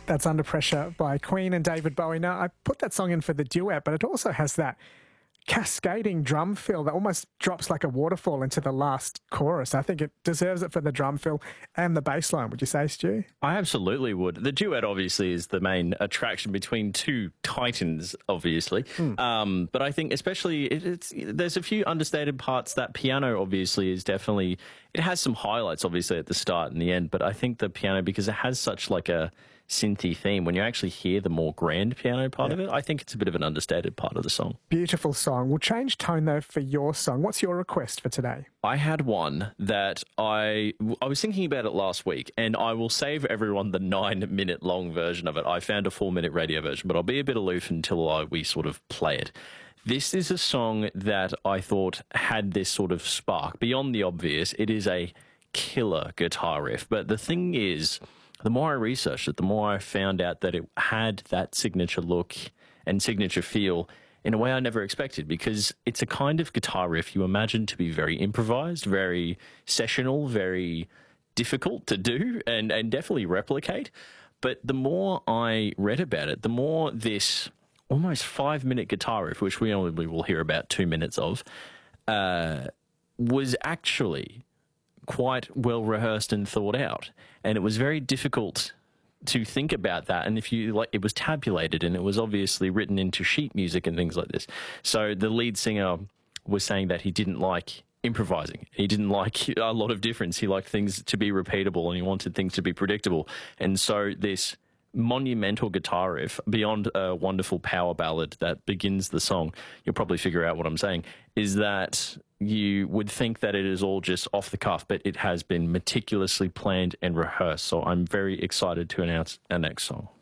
That's Under Pressure by Queen and David Bowie. Now, I put that song in for the duet, but it also has that cascading drum fill that almost drops like a waterfall into the last chorus. I think it deserves it for the drum fill and the bass line. Would you say, Stu? I absolutely would. The duet obviously is the main attraction between two titans, obviously. But I think especially there's a few understated parts. That piano obviously is definitely, it has some highlights obviously at the start and the end, but I think the piano, because it has such like a synthy theme, when you actually hear the more grand piano part of it, I think it's a bit of an understated part of the song. Beautiful song. We'll change tone though for your song. What's your request for today? I had one that I was thinking about it last week, and I will save everyone the 9-minute long version of it. I found a 4-minute radio version, but I'll be a bit aloof until we sort of play it. This is a song that I thought had this sort of spark. Beyond the obvious, it is a killer guitar riff. But the thing is, the more I researched it, the more I found out that it had that signature look and signature feel in a way I never expected, because it's a kind of guitar riff you imagine to be very improvised, very sessional, very difficult to do and definitely replicate. But the more I read about it, the more this almost 5-minute guitar riff, which we only will hear about 2 minutes of, was actually quite well rehearsed and thought out. And it was very difficult to think about that. And if you like, it was tabulated and it was obviously written into sheet music and things like this. So the lead singer was saying that he didn't like improvising. He didn't like a lot of difference. He liked things to be repeatable and he wanted things to be predictable. And so this monumental guitar riff, beyond a wonderful power ballad that begins the song, you'll probably figure out what I'm saying, is that you would think that it is all just off the cuff, but it has been meticulously planned and rehearsed. So I'm very excited to announce our next song.